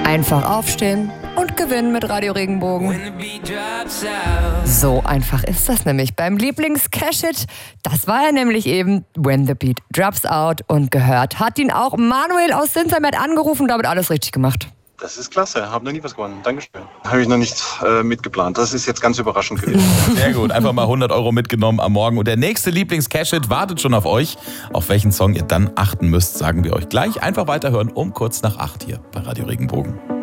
Einfach aufstehen und gewinnen mit Radio Regenbogen. So einfach ist das nämlich beim Lieblings-Cash-Hit. Das war er nämlich eben, When the Beat Drops Out. Und gehört hat ihn auch Manuel aus Sintermet angerufen, damit alles richtig gemacht. Das ist klasse, habe noch nie was gewonnen. Dankeschön. Habe ich noch nicht mitgeplant. Das ist jetzt ganz überraschend gewesen. Sehr gut, einfach mal 100 € mitgenommen am Morgen. Und der nächste Lieblings-Cash-Hit wartet schon auf euch. Auf welchen Song ihr dann achten müsst, sagen wir euch gleich. Einfach weiterhören um kurz nach 8 hier bei Radio Regenbogen.